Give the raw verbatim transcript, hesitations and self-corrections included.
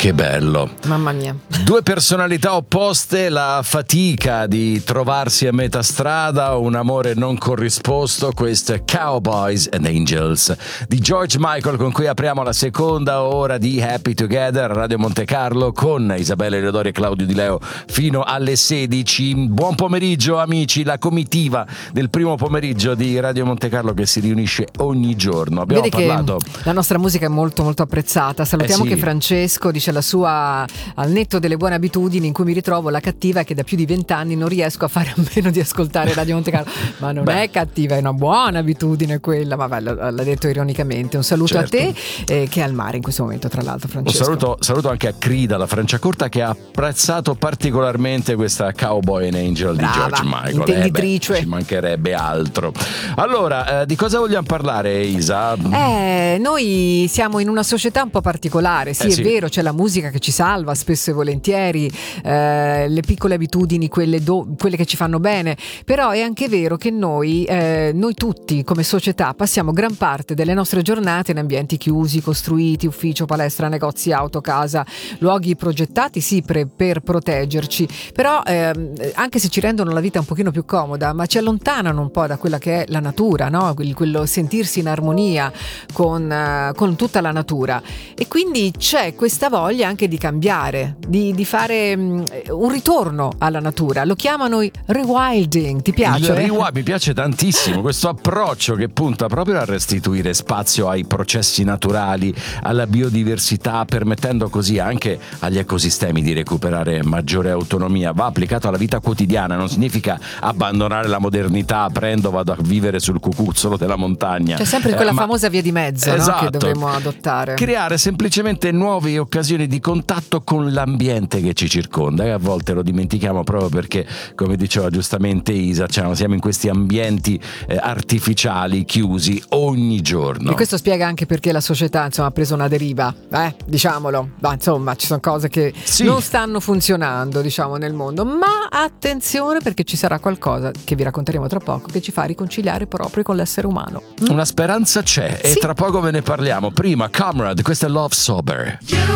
Che bello. Mamma mia. Due personalità opposte, la fatica di trovarsi a metà strada, un amore non corrisposto. Questo è Cowboys and Angels di George Michael, con cui apriamo la seconda ora di Happy Together a Radio Monte Carlo con Isabella Eleodori e Claudio Di Leo fino alle sedici. Buon pomeriggio amici, la comitiva del primo pomeriggio di Radio Monte Carlo che si riunisce ogni giorno. Abbiamo Vedi parlato. Che la nostra musica è molto molto apprezzata. Salutiamo Eh sì. che Francesco dice la sua, al netto delle buone abitudini in cui mi ritrovo, la cattiva è che da più di vent'anni non riesco a fare a meno di ascoltare Radio Monte Carlo. Ma non Beh. è cattiva, è una buona abitudine quella. Ma vabbè, l'ha detto ironicamente. Un saluto Certo. a te eh, che è al mare in questo momento, tra l'altro, Un Francesco. saluto, saluto anche a Crida, la Franciacorta, che ha apprezzato particolarmente questa Cowboy and Angel Brava, di George Michael. intenditrice. Eh beh, ci mancherebbe altro. Allora, eh, di cosa vogliamo parlare, Isa? Eh, noi siamo in una società un po' particolare, sì, Eh, è sì. vero, c'è la musica che ci salva spesso e volentieri, eh, le piccole abitudini, quelle, do- quelle che ci fanno bene, però è anche vero che noi, eh, noi tutti come società passiamo gran parte delle nostre giornate in ambienti chiusi, costruiti, ufficio, palestra, negozi, auto, casa, luoghi progettati sì per, per proteggerci, però ehm, anche se ci rendono la vita un pochino più comoda, ma ci allontanano un po' da quella che è la natura, no? Quel- quello sentirsi in armonia con, eh, con tutta la natura, e quindi c'è questa voglia anche di cambiare, di, di fare mh, un ritorno alla natura. Lo chiamano i rewilding. Ti piace? Il rewi- mi piace tantissimo questo approccio che punta proprio a restituire spazio ai processi naturali, alla biodiversità, permettendo così anche agli ecosistemi di recuperare maggiore autonomia. Va applicato alla vita quotidiana, non significa abbandonare la modernità, prendo, vado a vivere sul cucuzzolo della montagna. C'è sempre quella Eh, ma- famosa via di mezzo, no? Esatto. Che dovremmo adottare. Creare semplicemente nuove occasioni di contatto con l'ambiente che ci circonda, e a volte lo dimentichiamo proprio perché, come diceva giustamente Isa, cioè, siamo in questi ambienti eh, artificiali chiusi ogni giorno. E questo spiega anche perché la società, insomma, ha preso una deriva, eh, diciamolo. Ma insomma, ci sono cose che Sì. non stanno funzionando, diciamo, nel mondo. Ma attenzione, perché ci sarà qualcosa che vi racconteremo tra poco che ci fa riconciliare proprio con l'essere umano. Una speranza c'è, e Sì. tra poco ve ne parliamo. Prima Comrade, questo è Love Sober.